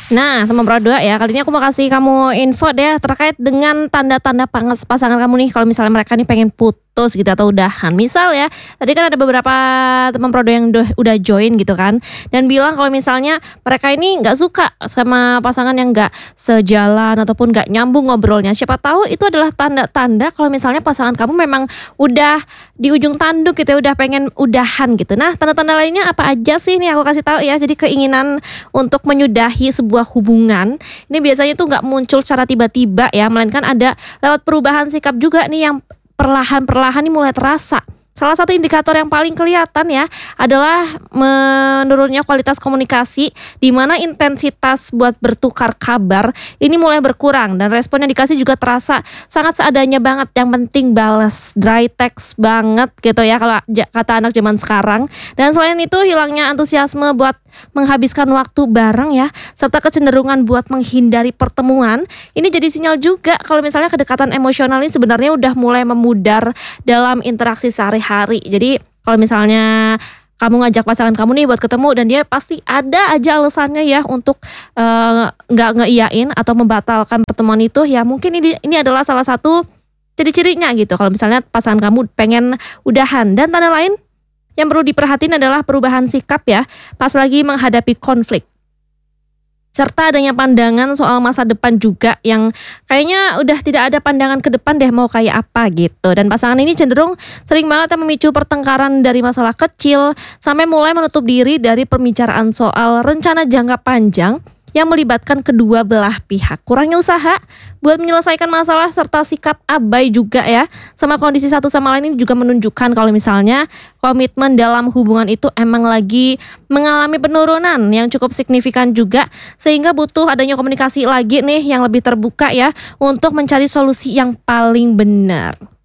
Nah, teman peraduga ya, kali ini aku mau kasih kamu info deh terkait dengan tanda-tanda pasangan kamu nih kalau misalnya mereka nih pengen putus gitu atau udahan. Misal ya, tadi kan ada beberapa teman peraduga yang udah join gitu kan dan bilang kalau misalnya mereka ini nggak suka sama pasangan yang nggak sejalan ataupun nggak nyambung ngobrolnya. Siapa tahu itu adalah tanda-tanda kalau misalnya pasangan kamu memang udah di ujung tanduk gitu ya, udah pengen udahan gitu. Nah, tanda-tanda lainnya apa aja sih nih aku kasih tahu ya. Jadi keinginan untuk menyudahi sebuah hubungan ini biasanya tuh nggak muncul secara tiba-tiba ya, melainkan ada lewat perubahan sikap juga nih yang perlahan-perlahan nih mulai terasa. Salah satu indikator yang paling kelihatan ya adalah menurunnya kualitas komunikasi, di mana intensitas buat bertukar kabar ini mulai berkurang dan respon yang dikasih juga terasa sangat seadanya banget. Yang penting balas, dry text banget gitu ya kalau kata anak zaman sekarang. Dan selain itu hilangnya antusiasme buat menghabiskan waktu bareng ya, serta kecenderungan buat menghindari pertemuan. Ini jadi sinyal juga kalau misalnya kedekatan emosional ini sebenarnya udah mulai memudar dalam interaksi sehari-hari. Jadi kalau misalnya kamu ngajak pasangan kamu nih buat ketemu dan dia pasti ada aja alasannya ya untuk nggak ngeiyain atau membatalkan pertemuan itu, ya mungkin ini adalah salah satu ciri-cirinya gitu kalau misalnya pasangan kamu pengen udahan. Dan tanda lain yang perlu diperhatiin adalah perubahan sikap ya pas lagi menghadapi konflik, serta adanya pandangan soal masa depan juga yang kayaknya udah tidak ada pandangan ke depan deh mau kayak apa gitu. Dan pasangan ini cenderung sering banget memicu pertengkaran dari masalah kecil sampai mulai menutup diri dari pembicaraan soal rencana jangka panjang yang melibatkan kedua belah pihak. Kurangnya usaha buat menyelesaikan masalah serta sikap abai juga ya sama kondisi satu sama lain ini juga menunjukkan kalau misalnya komitmen dalam hubungan itu emang lagi mengalami penurunan yang cukup signifikan juga, sehingga butuh adanya komunikasi lagi nih yang lebih terbuka ya untuk mencari solusi yang paling benar.